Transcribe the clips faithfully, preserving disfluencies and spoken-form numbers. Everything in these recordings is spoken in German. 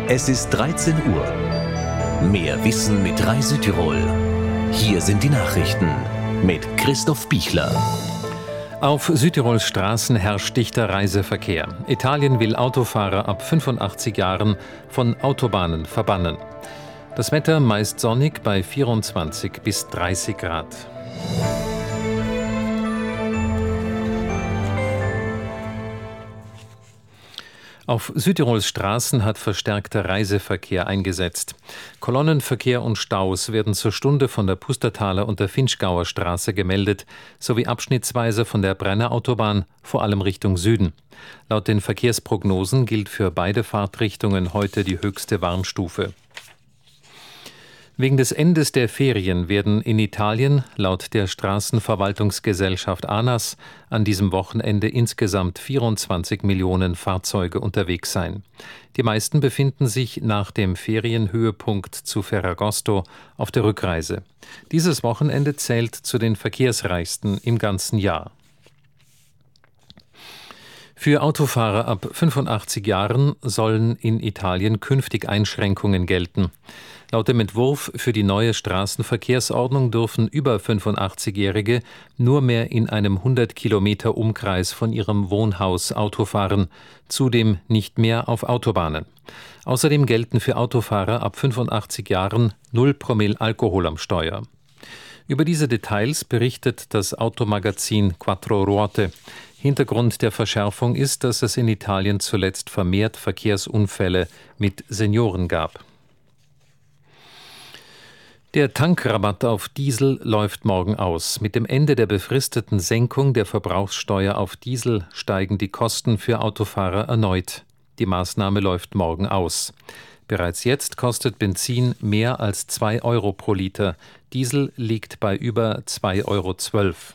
Es ist dreizehn Uhr. Mehr Wissen mit Rai Südtirol. Hier sind die Nachrichten mit Christoph Bichler. Auf Südtirols Straßen herrscht dichter Reiseverkehr. Italien will Autofahrer ab fünfundachtzig Jahren von Autobahnen verbannen. Das Wetter meist sonnig bei vierundzwanzig bis dreißig Grad. Auf Südtirols Straßen hat verstärkter Reiseverkehr eingesetzt. Kolonnenverkehr und Staus werden zur Stunde von der Pustertaler und der Finchgauer Straße gemeldet, sowie abschnittsweise von der Brenner Autobahn, vor allem Richtung Süden. Laut den Verkehrsprognosen gilt für beide Fahrtrichtungen heute die höchste Warnstufe. Wegen des Endes der Ferien werden in Italien laut der Straßenverwaltungsgesellschaft ANAS an diesem Wochenende insgesamt vierundzwanzig Millionen Fahrzeuge unterwegs sein. Die meisten befinden sich nach dem Ferienhöhepunkt zu Ferragosto auf der Rückreise. Dieses Wochenende zählt zu den verkehrsreichsten im ganzen Jahr. Für Autofahrer ab fünfundachtzig Jahren sollen in Italien künftig Einschränkungen gelten. Laut dem Entwurf für die neue Straßenverkehrsordnung dürfen über fünfundachtzigjährige nur mehr in einem hundert Kilometer Umkreis von ihrem Wohnhaus Auto fahren, zudem nicht mehr auf Autobahnen. Außerdem gelten für Autofahrer ab fünfundachtzig Jahren null Promille Alkohol am Steuer. Über diese Details berichtet das Automagazin Quattro Ruote. Hintergrund der Verschärfung ist, dass es in Italien zuletzt vermehrt Verkehrsunfälle mit Senioren gab. Der Tankrabatt auf Diesel läuft morgen aus. Mit dem Ende der befristeten Senkung der Verbrauchssteuer auf Diesel steigen die Kosten für Autofahrer erneut. Die Maßnahme läuft morgen aus. Bereits jetzt kostet Benzin mehr als zwei Euro pro Liter. Diesel liegt bei über zwei Euro zwölf.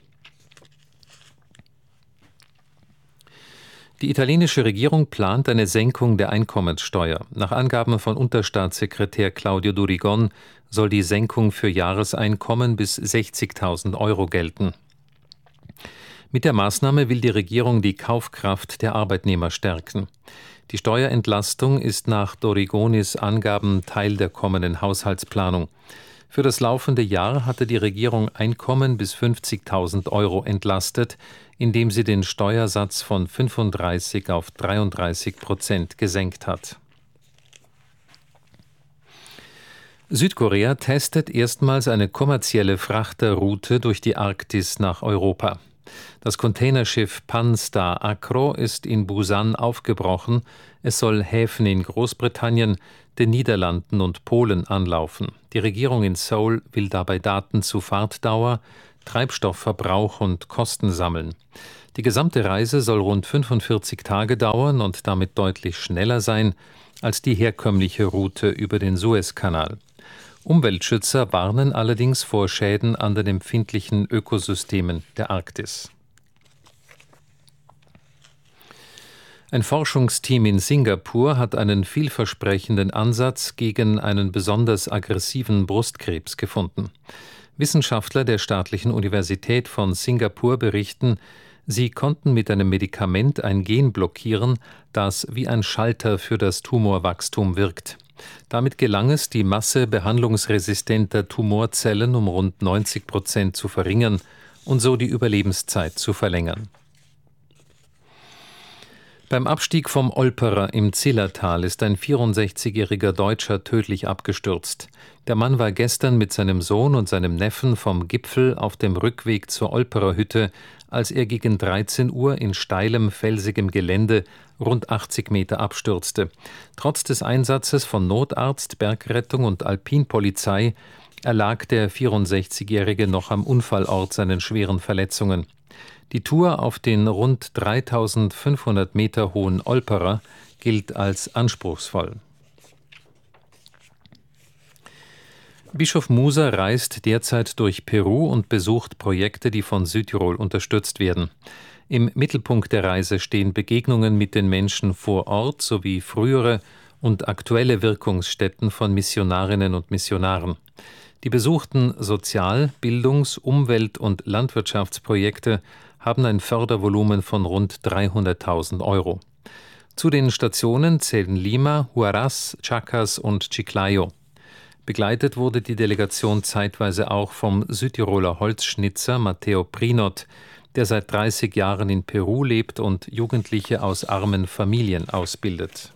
Die italienische Regierung plant eine Senkung der Einkommenssteuer. Nach Angaben von Unterstaatssekretär Claudio Durigon soll die Senkung für Jahreseinkommen bis sechzigtausend Euro gelten. Mit der Maßnahme will die Regierung die Kaufkraft der Arbeitnehmer stärken. Die Steuerentlastung ist nach Dorigonis Angaben Teil der kommenden Haushaltsplanung. Für das laufende Jahr hatte die Regierung Einkommen bis fünfzigtausend Euro entlastet, indem sie den Steuersatz von fünfunddreißig auf dreiunddreißig Prozent gesenkt hat. Südkorea testet erstmals eine kommerzielle Frachterroute durch die Arktis nach Europa. Das Containerschiff Pan-Star Acro ist in Busan aufgebrochen. Es soll Häfen in Großbritannien, den Niederlanden und Polen anlaufen. Die Regierung in Seoul will dabei Daten zu Fahrtdauer, Treibstoffverbrauch und Kosten sammeln. Die gesamte Reise soll rund fünfundvierzig Tage dauern und damit deutlich schneller sein als die herkömmliche Route über den Suezkanal. Umweltschützer warnen allerdings vor Schäden an den empfindlichen Ökosystemen der Arktis. Ein Forschungsteam in Singapur hat einen vielversprechenden Ansatz gegen einen besonders aggressiven Brustkrebs gefunden. Wissenschaftler der Staatlichen Universität von Singapur berichten, sie konnten mit einem Medikament ein Gen blockieren, das wie ein Schalter für das Tumorwachstum wirkt. Damit gelang es, die Masse behandlungsresistenter Tumorzellen um rund neunzig Prozent zu verringern und so die Überlebenszeit zu verlängern. Beim Abstieg vom Olperer im Zillertal ist ein vierundsechzigjähriger Deutscher tödlich abgestürzt. Der Mann war gestern mit seinem Sohn und seinem Neffen vom Gipfel auf dem Rückweg zur Olperer-Hütte, als er gegen dreizehn Uhr in steilem, felsigem Gelände rund achtzig Meter abstürzte. Trotz des Einsatzes von Notarzt, Bergrettung und Alpinpolizei erlag der vierundsechzigjährige noch am Unfallort seinen schweren Verletzungen. Die Tour auf den rund dreitausendfünfhundert Meter hohen Olperer gilt als anspruchsvoll. Bischof Muser reist derzeit durch Peru und besucht Projekte, die von Südtirol unterstützt werden. Im Mittelpunkt der Reise stehen Begegnungen mit den Menschen vor Ort sowie frühere und aktuelle Wirkungsstätten von Missionarinnen und Missionaren. Die besuchten Sozial-, Bildungs-, Umwelt- und Landwirtschaftsprojekte haben ein Fördervolumen von rund dreihunderttausend Euro. Zu den Stationen zählen Lima, Huaraz, Chacas und Chiclayo. Begleitet wurde die Delegation zeitweise auch vom Südtiroler Holzschnitzer Matteo Prinot, der seit dreißig Jahren in Peru lebt und Jugendliche aus armen Familien ausbildet.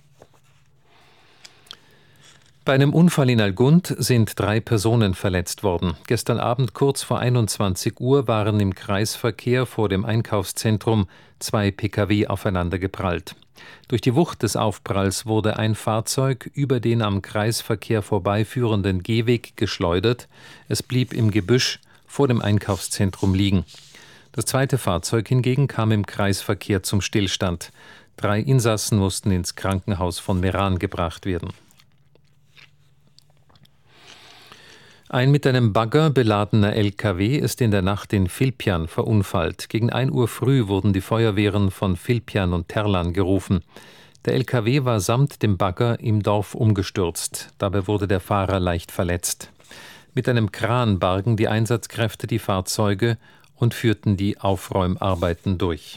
Bei einem Unfall in Algund sind drei Personen verletzt worden. Gestern Abend kurz vor einundzwanzig Uhr waren im Kreisverkehr vor dem Einkaufszentrum zwei Pkw aufeinandergeprallt. Durch die Wucht des Aufpralls wurde ein Fahrzeug über den am Kreisverkehr vorbeiführenden Gehweg geschleudert. Es blieb im Gebüsch vor dem Einkaufszentrum liegen. Das zweite Fahrzeug hingegen kam im Kreisverkehr zum Stillstand. Drei Insassen mussten ins Krankenhaus von Meran gebracht werden. Ein mit einem Bagger beladener L K W ist in der Nacht in Filpjan verunfallt. Gegen ein Uhr früh wurden die Feuerwehren von Filpjan und Terlan gerufen. Der L K W war samt dem Bagger im Dorf umgestürzt. Dabei wurde der Fahrer leicht verletzt. Mit einem Kran bargen die Einsatzkräfte die Fahrzeuge und führten die Aufräumarbeiten durch.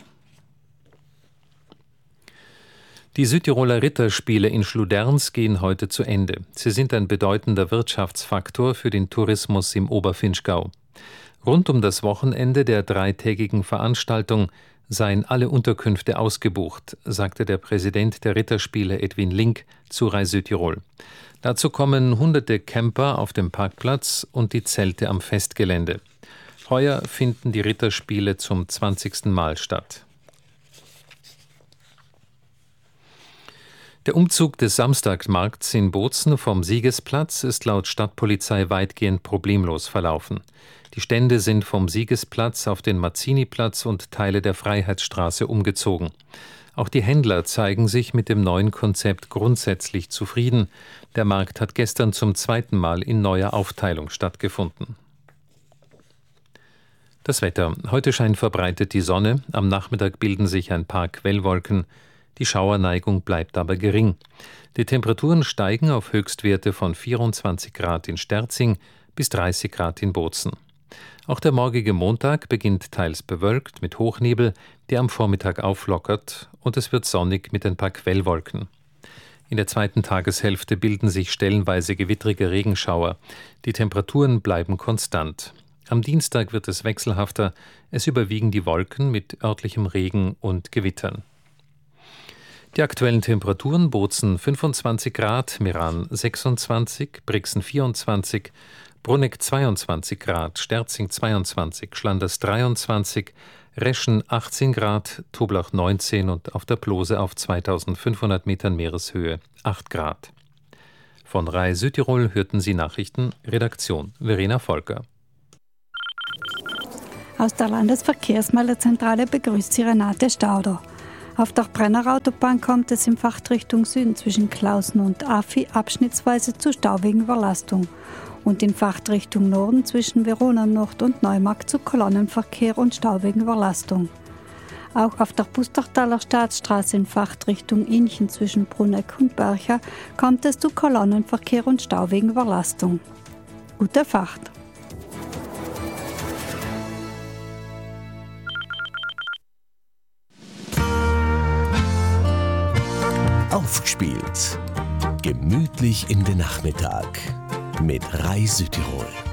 Die Südtiroler Ritterspiele in Schluderns gehen heute zu Ende. Sie sind ein bedeutender Wirtschaftsfaktor für den Tourismus im Oberfinchgau. Rund um das Wochenende der dreitägigen Veranstaltung seien alle Unterkünfte ausgebucht, sagte der Präsident der Ritterspiele Edwin Link zu Rai Südtirol. Dazu kommen hunderte Camper auf dem Parkplatz und die Zelte am Festgelände. Heuer finden die Ritterspiele zum zwanzigsten Mal statt. Der Umzug des Samstagmarkts in Bozen vom Siegesplatz ist laut Stadtpolizei weitgehend problemlos verlaufen. Die Stände sind vom Siegesplatz auf den Mazziniplatz und Teile der Freiheitsstraße umgezogen. Auch die Händler zeigen sich mit dem neuen Konzept grundsätzlich zufrieden. Der Markt hat gestern zum zweiten Mal in neuer Aufteilung stattgefunden. Das Wetter. Heute scheint verbreitet die Sonne. Am Nachmittag bilden sich ein paar Quellwolken. Die Schauerneigung bleibt aber gering. Die Temperaturen steigen auf Höchstwerte von vierundzwanzig Grad in Sterzing bis dreißig Grad in Bozen. Auch der morgige Montag beginnt teils bewölkt mit Hochnebel, der am Vormittag auflockert, und es wird sonnig mit ein paar Quellwolken. In der zweiten Tageshälfte bilden sich stellenweise gewittrige Regenschauer. Die Temperaturen bleiben konstant. Am Dienstag wird es wechselhafter. Es überwiegen die Wolken mit örtlichem Regen und Gewittern. Die aktuellen Temperaturen: Bozen fünfundzwanzig Grad, Meran sechsundzwanzig, Brixen vierundzwanzig, Bruneck zweiundzwanzig Grad, Sterzing zweiundzwanzig, Schlanders dreiundzwanzig, Reschen achtzehn Grad, Toblach neunzehn und auf der Plose auf zweitausendfünfhundert Metern Meereshöhe acht Grad. Von Rai Südtirol hörten Sie Nachrichten, Redaktion Verena Volker. Aus der Landesverkehrsmeldezentrale begrüßt Sie Renate Stauder. Auf der Brennerautobahn kommt es in Fahrtrichtung Süden zwischen Klausen und Afi abschnittsweise zu Stau wegen Überlastung und in Fahrtrichtung Norden zwischen Verona Nord und Neumarkt zu Kolonnenverkehr und Stau wegen Überlastung. Auch auf der Bustertaler Staatsstraße in Fahrtrichtung Inchen zwischen Bruneck und Bercha kommt es zu Kolonnenverkehr und Stau wegen Überlastung. Gute Fahrt! Aufgespielt. Gemütlich in den Nachmittag mit Rai Südtirol.